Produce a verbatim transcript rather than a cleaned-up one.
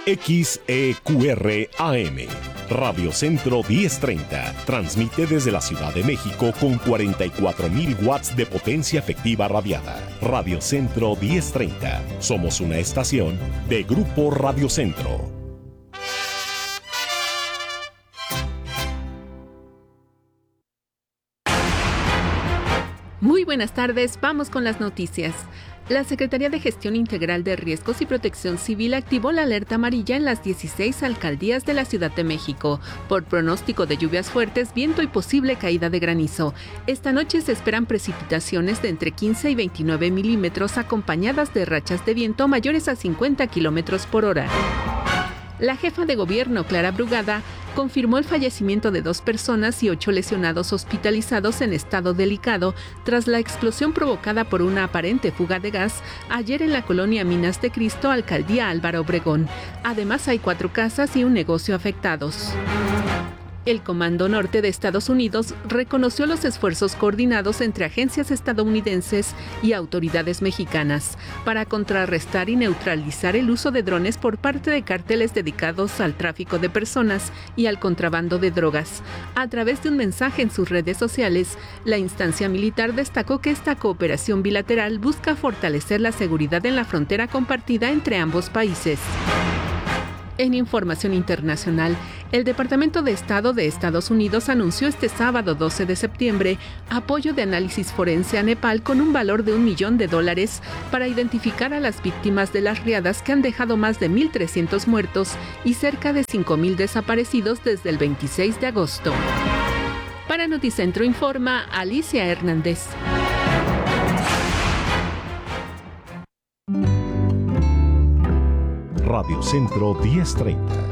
X E Q R A M, Radio Centro diez treinta, transmite desde la Ciudad de México con cuarenta y cuatro mil watts de potencia efectiva radiada. Radio Centro diez treinta, somos una estación de Grupo Radio Centro. Muy buenas tardes, vamos con las noticias. La Secretaría de Gestión Integral de Riesgos y Protección Civil activó la alerta amarilla en las dieciséis alcaldías de la Ciudad de México por pronóstico de lluvias fuertes, viento y posible caída de granizo. Esta noche se esperan precipitaciones de entre quince y veintinueve milímetros acompañadas de rachas de viento mayores a cincuenta kilómetros por hora. La jefa de gobierno, Clara Brugada, confirmó el fallecimiento de dos personas y ocho lesionados hospitalizados en estado delicado tras la explosión provocada por una aparente fuga de gas ayer en la colonia Minas de Cristo, alcaldía Álvaro Obregón. Además, hay cuatro casas y un negocio afectados. El Comando Norte de Estados Unidos reconoció los esfuerzos coordinados entre agencias estadounidenses y autoridades mexicanas para contrarrestar y neutralizar el uso de drones por parte de cárteles dedicados al tráfico de personas y al contrabando de drogas. A través de un mensaje en sus redes sociales, la instancia militar destacó que esta cooperación bilateral busca fortalecer la seguridad en la frontera compartida entre ambos países. En información internacional, el Departamento de Estado de Estados Unidos anunció este sábado doce de septiembre apoyo de análisis forense a Nepal con un valor de un millón de dólares para identificar a las víctimas de las riadas que han dejado más de mil trescientos muertos y cerca de cinco mil desaparecidos desde el veintiséis de agosto. Para Noticentro informa Alicia Hernández. Radio Centro diez treinta,